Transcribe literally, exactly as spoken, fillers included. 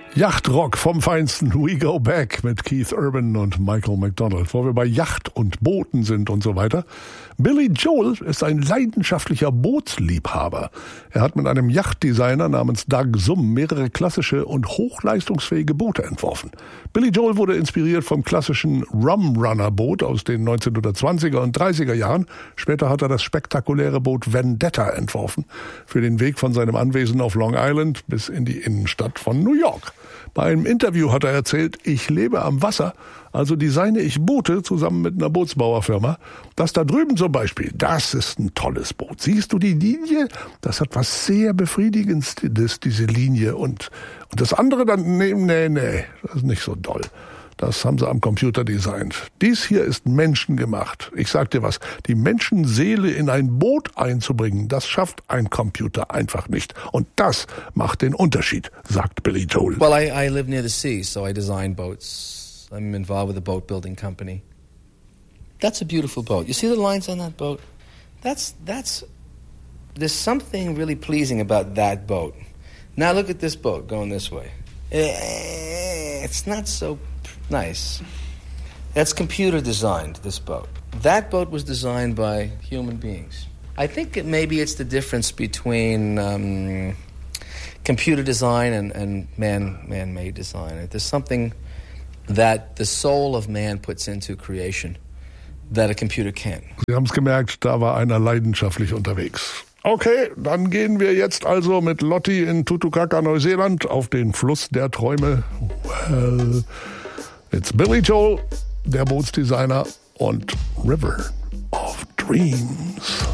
Yachtrock vom Feinsten, We Go Back mit Keith Urban und Michael McDonald. Wo wir bei Yacht und Booten sind und so weiter. Billy Joel ist ein leidenschaftlicher Bootsliebhaber. Er hat mit einem Yachtdesigner namens Doug Summ mehrere klassische und hochleistungsfähige Boote entworfen. Billy Joel wurde inspiriert vom klassischen Rum-Runner-Boot aus den neunzehnhundertzwanziger und dreißiger Jahren. Später hat er das spektakuläre Boot Vendetta entworfen für den Weg von seinem Anwesen auf Long Island bis in die Innenstadt von New York. Bei einem Interview hat er erzählt, ich lebe am Wasser, also designe ich Boote zusammen mit einer Bootsbauerfirma. Das da drüben zum Beispiel, das ist ein tolles Boot. Siehst du die Linie? Das hat was sehr Befriedigendes, diese Linie. Und, und das andere dann, nee, nee, nee, das ist nicht so doll. Das haben sie am Computer designt. Dies hier ist menschengemacht. Ich sag dir was, die Menschenseele in ein Boot einzubringen, das schafft ein Computer einfach nicht. Und das macht den Unterschied, sagt Billy Joel. Well, I, I live near the sea, so I design boats. I'm involved with a boat building company. That's a beautiful boat. You see the lines on that boat? That's, that's, there's something really pleasing about that boat. Now look at this boat going this way. It's not so nice. That's computer designed, this boat. That boat was designed by human beings. I think it, maybe it's the difference between um, computer design and, and man, man-made design. There's something that the soul of man puts into creation that a computer can't. Sie haben es gemerkt, da war einer leidenschaftlich unterwegs. Okay, dann gehen wir jetzt also mit Lotti in Tutukaka, Neuseeland, auf den Fluss der Träume. Well, it's Billy Joel, der Bootsdesigner, und River of Dreams.